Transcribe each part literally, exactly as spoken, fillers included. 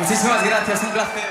Muchísimas gracias, un placer.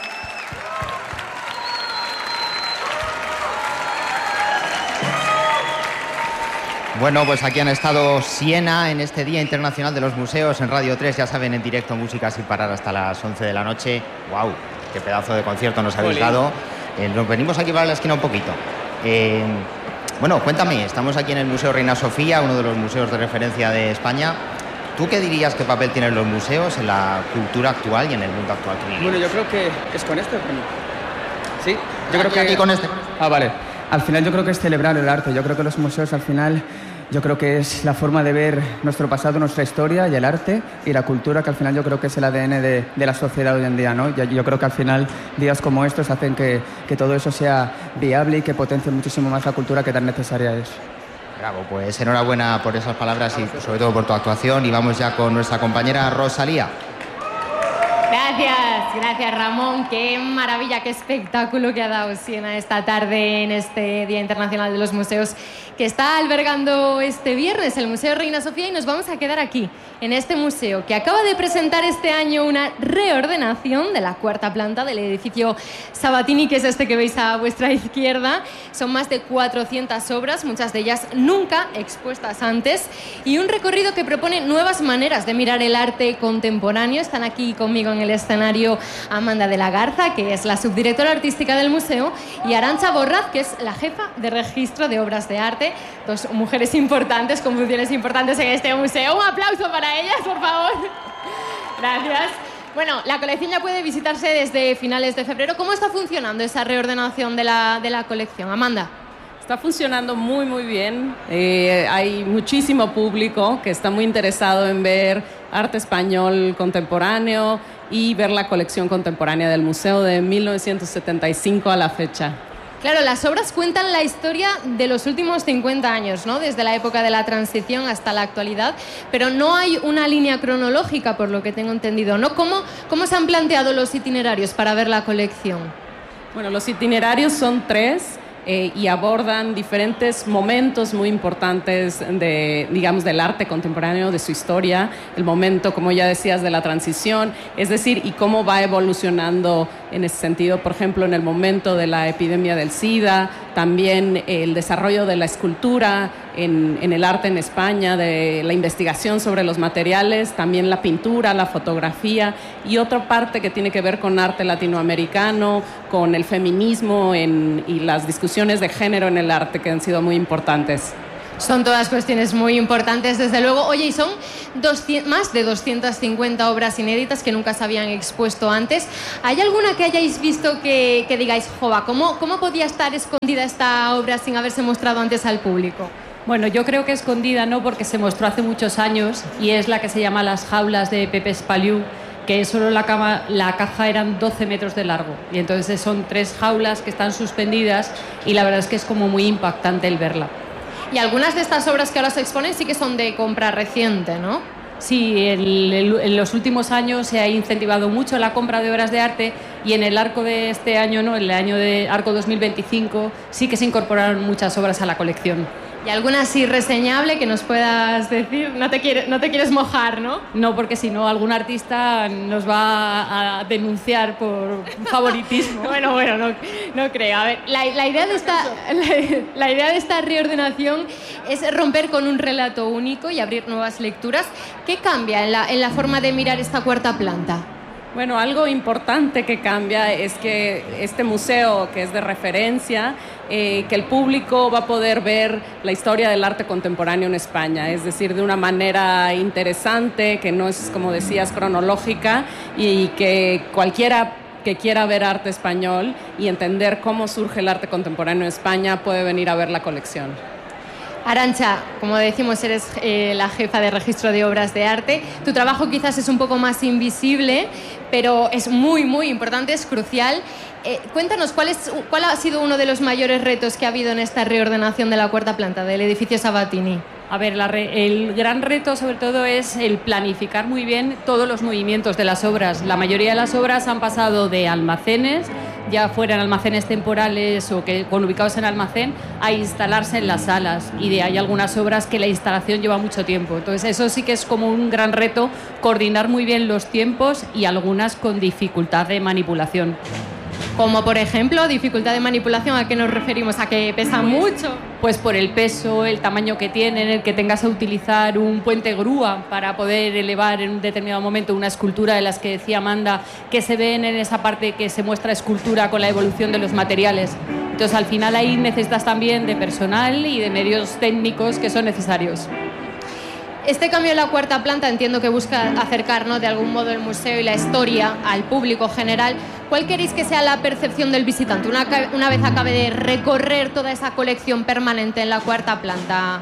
Bueno, pues aquí han estado Siena en este Día Internacional de los Museos en Radio tres, ya saben, en directo, música sin parar hasta las once de la noche. ¡Wow! ¡Qué pedazo de concierto nos habéis dado! Eh, nos venimos aquí para la esquina un poquito. Eh, bueno, cuéntame, estamos aquí en el Museo Reina Sofía, uno de los museos de referencia de España. ¿Tú qué dirías qué papel tienen los museos en la cultura actual y en el mundo actual que vivimos? Bueno, yo creo que es con este o con... Sí, yo aquí, creo que... aquí con este. Ah, vale. Al final yo creo que es celebrar el arte. Yo creo que los museos al final, yo creo que es la forma de ver nuestro pasado, nuestra historia y el arte y la cultura, que al final yo creo que es el A D N de, de la sociedad hoy en día, ¿no? Yo, yo creo que al final días como estos hacen que, que todo eso sea viable y que potencie muchísimo más la cultura que tan necesaria es. Bravo, pues enhorabuena por esas palabras y sobre todo por tu actuación. Y vamos ya con nuestra compañera Rosalía. Gracias, gracias Ramón. Qué maravilla, qué espectáculo que ha dado Siena esta tarde en este Día Internacional de los Museos que está albergando este viernes el Museo Reina Sofía, y nos vamos a quedar aquí, en este museo que acaba de presentar este año una reordenación de la cuarta planta del edificio Sabatini, que es este que veis a vuestra izquierda. Son más de cuatrocientas obras, muchas de ellas nunca expuestas antes, y un recorrido que propone nuevas maneras de mirar el arte contemporáneo. Están aquí conmigo en el escenario Amanda de la Garza, que es la subdirectora artística del museo, y Arantxa Borraz, que es la jefa de registro de obras de arte. Dos mujeres importantes con funciones importantes en este museo. Un aplauso para ellas, por favor. Gracias. Bueno, la colección ya puede visitarse desde finales de febrero. ¿Cómo está funcionando esa reordenación de la, de la colección? Amanda. Está funcionando muy, muy bien. Eh, hay muchísimo público que está muy interesado en ver arte español contemporáneo y ver la colección contemporánea del museo de mil novecientos setenta y cinco a la fecha. Claro, las obras cuentan la historia de los últimos cincuenta años, ¿no? Desde la época de la transición hasta la actualidad, pero no hay una línea cronológica, por lo que tengo entendido, ¿no? ¿Cómo, cómo se han planteado los itinerarios para ver la colección? Bueno, los itinerarios son tres. Eh, y abordan diferentes momentos muy importantes de, digamos, del arte contemporáneo, de su historia, el momento, como ya decías, de la transición, es decir, y cómo va evolucionando en ese sentido, por ejemplo, en el momento de la epidemia del SIDA, también el desarrollo de la escultura en, en el arte en España, de la investigación sobre los materiales, también la pintura, la fotografía, y otra parte que tiene que ver con arte latinoamericano, con el feminismo en, y las discusiones de género en el arte, que han sido muy importantes. Son todas cuestiones muy importantes, desde luego. Oye, y son doscientas, más de doscientas cincuenta obras inéditas que nunca se habían expuesto antes. ¿Hay alguna que hayáis visto que, que digáis, jova, ¿cómo, cómo podía estar escondida esta obra sin haberse mostrado antes al público? Bueno, yo creo que escondida no, porque se mostró hace muchos años, y es la que se llama Las jaulas de Pepe Espaliu, que solo la, cama, la caja eran doce metros de largo, y entonces son tres jaulas que están suspendidas, y la verdad es que es como muy impactante el verla. Y algunas de estas obras que ahora se exponen sí que son de compra reciente, ¿no? Sí, el, el, en los últimos años se ha incentivado mucho la compra de obras de arte, y en el arco de este año, ¿no? El año de arco dos mil veinticinco, sí que se incorporaron muchas obras a la colección. ¿Y alguna así reseñable que nos puedas decir? No te, quiere, no te quieres mojar, ¿no? No, porque si no, algún artista nos va a denunciar por favoritismo. Bueno, bueno, no, no creo. A ver, la, la, idea de esta, la, la idea de esta reordenación es romper con un relato único y abrir nuevas lecturas. ¿Qué cambia en la, en la forma de mirar esta cuarta planta? Bueno, algo importante que cambia es que este museo, que es de referencia, eh, que el público va a poder ver la historia del arte contemporáneo en España, es decir, de una manera interesante, que no es, como decías, cronológica, y que cualquiera que quiera ver arte español y entender cómo surge el arte contemporáneo en España puede venir a ver la colección. Arantxa, como decimos, eres eh, la jefa de registro de obras de arte. Tu trabajo quizás es un poco más invisible, pero es muy, muy importante, es crucial. Eh, cuéntanos, ¿cuál, es, ¿cuál ha sido uno de los mayores retos que ha habido en esta reordenación de la cuarta planta del edificio Sabatini? A ver, la re, el gran reto sobre todo es el planificar muy bien todos los movimientos de las obras. La mayoría de las obras han pasado de almacenes ya fuera en almacenes temporales o que con ubicados en almacén, a instalarse en las salas. Y de ahí algunas obras que la instalación lleva mucho tiempo. Entonces eso sí que es como un gran reto, coordinar muy bien los tiempos y algunas con dificultad de manipulación. Como por ejemplo, dificultad de manipulación, ¿a qué nos referimos? ¿A que pesa mucho? Pues por el peso, el tamaño que tienen, el que tengas que utilizar un puente grúa para poder elevar en un determinado momento una escultura de las que decía Amanda, que se ven en esa parte que se muestra escultura con la evolución de los materiales. Entonces al final ahí necesitas también de personal y de medios técnicos que son necesarios. Este cambio en la cuarta planta entiendo que busca acercar, ¿no?, de algún modo el museo y la historia al público general. ¿Cuál queréis que sea la percepción del visitante una, una vez acabe de recorrer toda esa colección permanente en la cuarta planta?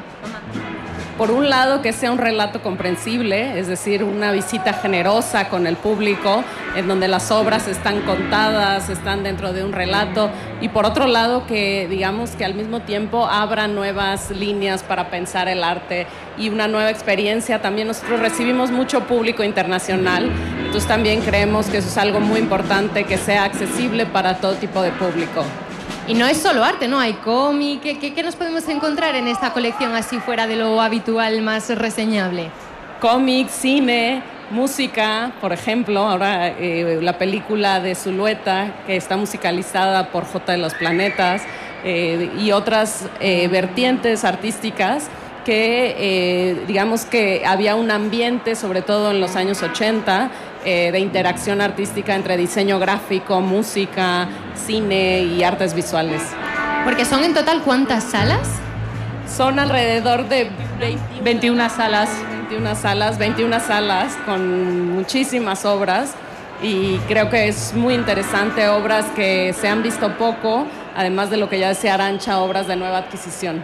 Por un lado, que sea un relato comprensible, es decir, una visita generosa con el público, en donde las obras están contadas, están dentro de un relato, y por otro lado, que digamos que al mismo tiempo abra nuevas líneas para pensar el arte y una nueva experiencia. También nosotros recibimos mucho público internacional, entonces también creemos que eso es algo muy importante, que sea accesible para todo tipo de público. Y no es solo arte, ¿no? Hay cómic. ¿Qué, qué, qué nos podemos encontrar en esta colección así fuera de lo habitual, más reseñable? Cómic, cine, música, por ejemplo, ahora eh, la película de Zulueta, que está musicalizada por J de los Planetas, eh, y otras eh, vertientes artísticas que eh, digamos que había un ambiente, sobre todo en los años ochenta, eh, de interacción artística entre diseño gráfico, música, cine y artes visuales. Porque son en total, ¿cuántas salas? Son alrededor de veintiuna salas. veintiuna salas, veintiuna salas con muchísimas obras, y creo que es muy interesante, obras que se han visto poco, además de lo que ya decía Arantxa, obras de nueva adquisición.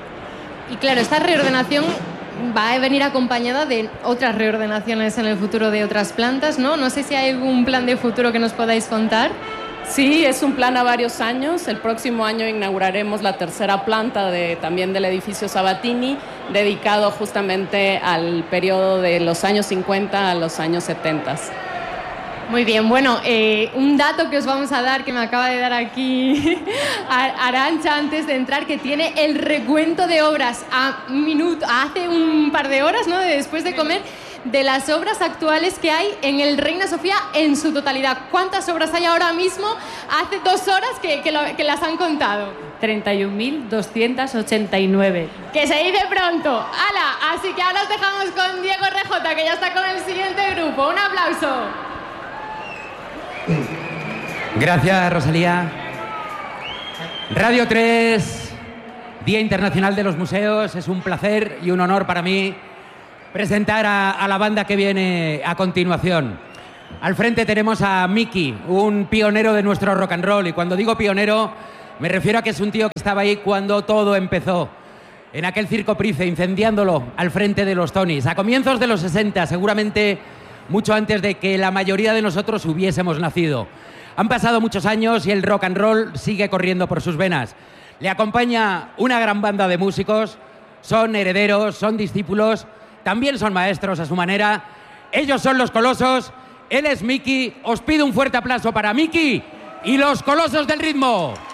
Y claro, esta reordenación va a venir acompañada de otras reordenaciones en el futuro de otras plantas, ¿no? No sé si hay algún plan de futuro que nos podáis contar. Sí, es un plan a varios años. El próximo año inauguraremos la tercera planta de, también del edificio Sabatini, dedicado justamente al periodo de los años cincuenta a los años setenta. Muy bien, bueno, eh, un dato que os vamos a dar, que me acaba de dar aquí Arantxa antes de entrar, que tiene el recuento de obras a minuto, hace un par de horas, ¿no?, de después de comer, de las obras actuales que hay en el Reina Sofía en su totalidad. ¿Cuántas obras hay ahora mismo? Hace dos horas que, que, lo, que las han contado. treinta y un mil doscientos ochenta y nueve. Que se dice pronto. ¡Hala! Así que ahora os dejamos con Diego R J, que ya está con el siguiente grupo. Un aplauso. Gracias, Rosalía. Radio tres, Día Internacional de los Museos. Es un placer y un honor para mí presentar a, a la banda que viene a continuación. Al frente tenemos a Miki, un pionero de nuestro rock and roll. Y cuando digo pionero, me refiero a que es un tío que estaba ahí cuando todo empezó, en aquel Circo Price, incendiándolo al frente de los Tonys, a comienzos de los sesenta, seguramente mucho antes de que la mayoría de nosotros hubiésemos nacido. Han pasado muchos años y el rock and roll sigue corriendo por sus venas. Le acompaña una gran banda de músicos, son herederos, son discípulos, también son maestros a su manera. Ellos son Los Colosos, él es Miki. Os pido un fuerte aplauso para Miki y Los Colosos del Ritmo.